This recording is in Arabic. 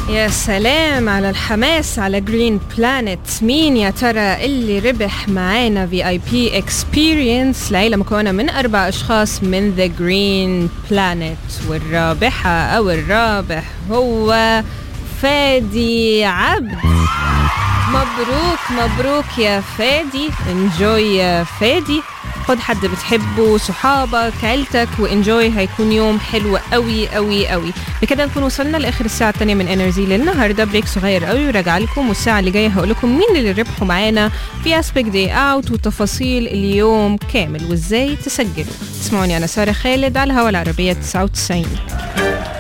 يا سلام على الحماس على جرين بلانت. مين يا ترى اللي ربح معانا VIP Experience لعيلة مكونة من 4 أشخاص من The Green Planet؟ والرابحة أو الرابح هو فادي عبد. مبروك يا فادي. انجوي يا فادي، خد حد بتحبه، صحابك، عيلتك، وانجوي. هيكون يوم حلو قوي قوي قوي. بكده نكون وصلنا لاخر الساعه الثانيه من انرجي للنهارده. بريك صغير قوي وراجع لكم، والساعه اللي جايه هقول لكم مين اللي ربحوا معانا في اسبيك داي اوت وتفاصيل اليوم كامل وازاي تسجلوا. اسمعوني انا ساره خالد على الهوا العربيه 99.